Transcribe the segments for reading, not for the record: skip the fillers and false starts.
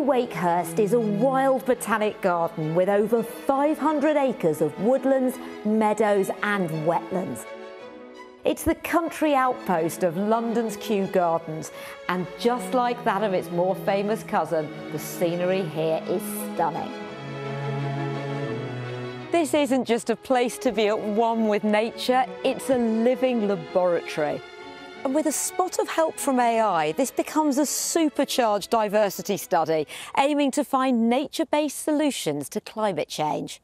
Wakehurst is a wild botanic garden with over 500 acres of woodlands, meadows and wetlands. It's the country outpost of London's Kew Gardens, and just like that of its more famous cousin, the scenery here is stunning. This isn't just a place to be at one with nature, it's a living laboratory. And with a spot of help from AI, this becomes a supercharged diversity study, aiming to find nature-based solutions to climate change.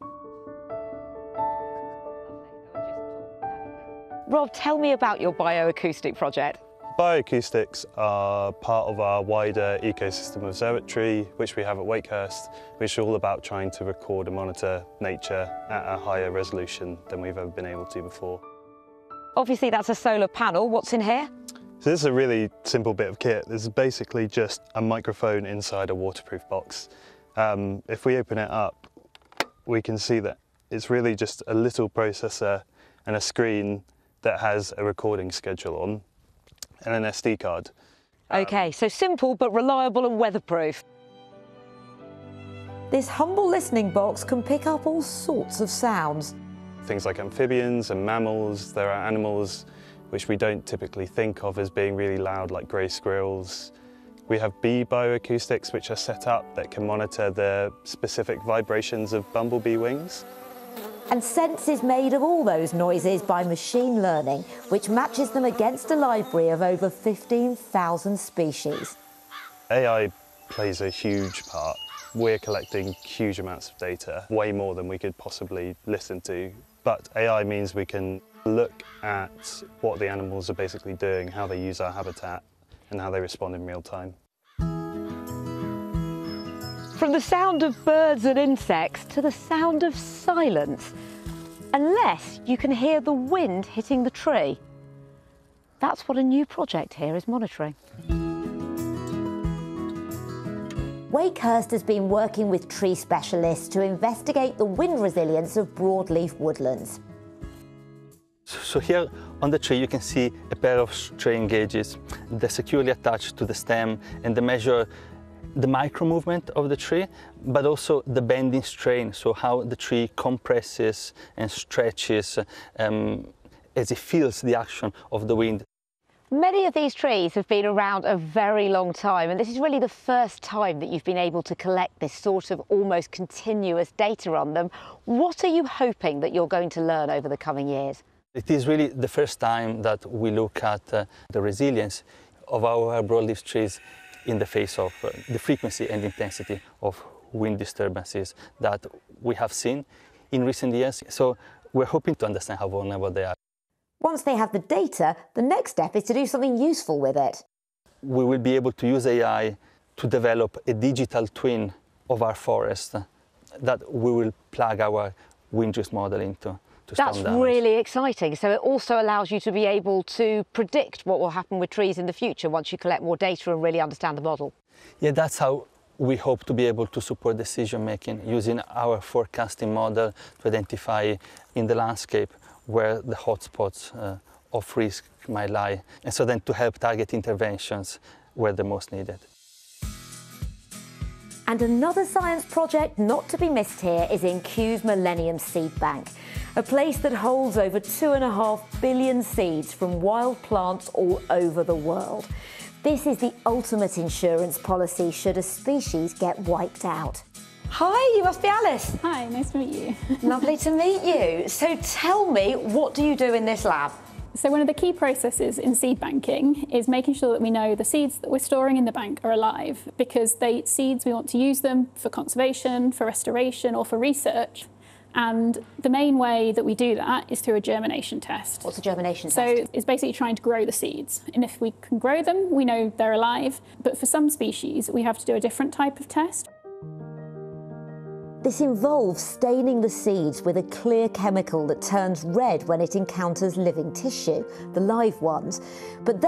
Rob, tell me about your bioacoustic project. Bioacoustics are part of our wider ecosystem observatory, which we have at Wakehurst, which is all about trying to record and monitor nature at a higher resolution than we've ever been able to before. Obviously that's a solar panel. What's in here? So this is a really simple bit of kit. This is basically just a microphone inside a waterproof box. If we open it up, we can see that it's really just a little processor and a screen that has a recording schedule on and an SD card. OK, so simple but reliable and weatherproof. This humble listening box can pick up all sorts of sounds. Things like amphibians and mammals. There are animals which we don't typically think of as being really loud, like grey squirrels. We have bee bioacoustics which are set up that can monitor the specific vibrations of bumblebee wings. And sense is made of all those noises by machine learning, which matches them against a library of over 15,000 species. AI plays a huge part. We're collecting huge amounts of data, way more than we could possibly listen to. But AI means we can look at what the animals are basically doing, how they use our habitat, and how they respond in real time. From the sound of birds and insects to the sound of silence, unless you can hear the wind hitting the tree. That's what a new project here is monitoring. Wakehurst has been working with tree specialists to investigate the wind resilience of broadleaf woodlands. So here on the tree you can see a pair of strain gauges. They're securely attached to the stem and they measure the micro movement of the tree, but also the bending strain, so how the tree compresses and stretches as it feels the action of the wind. Many of these trees have been around a very long time, and this is really the first time that you've been able to collect this sort of almost continuous data on them. What are you hoping that you're going to learn over the coming years? It is really the first time that we look at the resilience of our broadleaf trees in the face of the frequency and intensity of wind disturbances that we have seen in recent years. So we're hoping to understand how vulnerable they are. Once they have the data, the next step is to do something useful with it. We will be able to use AI to develop a digital twin of our forest that we will plug our wind-drift model into. That's really exciting. So it also allows you to be able to predict what will happen with trees in the future once you collect more data and really understand the model. Yeah, that's how we hope to be able to support decision making using our forecasting model to identify in the landscape where the hotspots of risk might lie, and so then to help target interventions where they're most needed. And another science project not to be missed here is in Kew's Millennium Seed Bank, a place that holds over 2.5 billion seeds from wild plants all over the world. This is the ultimate insurance policy should a species get wiped out. Hi, you must be Alice. Hi, nice to meet you. Lovely to meet you. So tell me, what do you do in this lab? So one of the key processes in seed banking is making sure that we know the seeds that we're storing in the bank are alive, because seeds, we want to use them for conservation, for restoration or for research. And the main way that we do that is through a germination test. What's a germination test? So it's basically trying to grow the seeds. And if we can grow them, we know they're alive. But for some species, we have to do a different type of test. This involves staining the seeds with a clear chemical that turns red when it encounters living tissue, the live ones. But